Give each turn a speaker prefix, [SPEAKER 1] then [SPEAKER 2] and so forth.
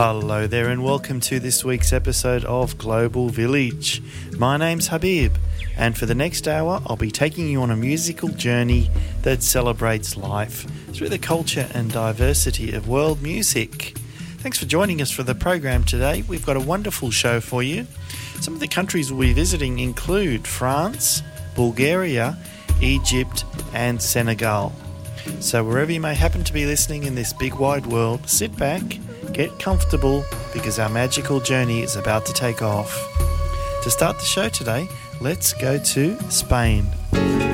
[SPEAKER 1] Hello there and welcome to this week's episode of Global Village. My name's Habib, and for the next hour I'll be taking you on a musical journey that celebrates life through the culture and diversity of world music. Thanks for joining us for the program today. We've got a wonderful show for you. Some of the countries we'll be visiting include France, Bulgaria, Egypt and Senegal. So wherever you may happen to be listening in this big wide world, sit back, get comfortable, because our magical journey is about to take off. To start the show today, let's go to Spain.